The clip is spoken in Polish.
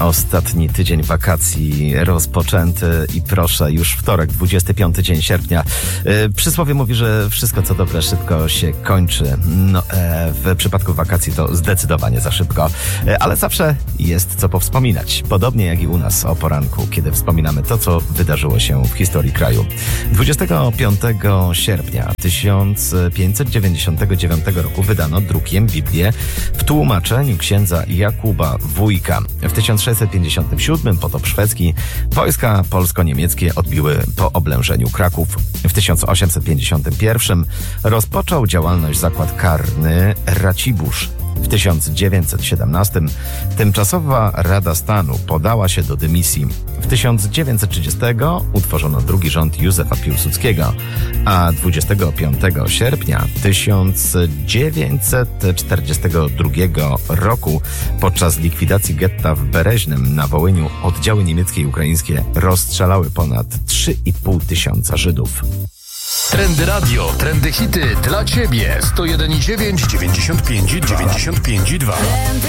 Ostatni tydzień wakacji rozpoczęty i proszę, już wtorek, 25 dzień sierpnia. Przysłowie mówi, że wszystko co dobre szybko się kończy. W przypadku wakacji to zdecydowanie za szybko, ale zawsze jest co powspominać. Podobnie jak i u nas o poranku, kiedy wspominamy to, co wydarzyło się w historii kraju. 25 sierpnia 1599 roku wydano drukiem Biblię w tłumaczeniu księdza Jakuba Wójka. W 1657 potop szwedzki wojska polsko-niemieckie odbiły po oblężeniu Kraków. W 1851 rozpoczął działalność zakład karny Racibórz. W 1917 tymczasowa Rada Stanu podała się do dymisji. W 1930 utworzono drugi rząd Józefa Piłsudskiego, a 25 sierpnia 1942 roku podczas likwidacji getta w Bereźnem na Wołyniu oddziały niemieckie i ukraińskie rozstrzelały ponad 3,5 tysiąca Żydów. Trendy Radio, trendy hity dla Ciebie. 101,9, 95,2.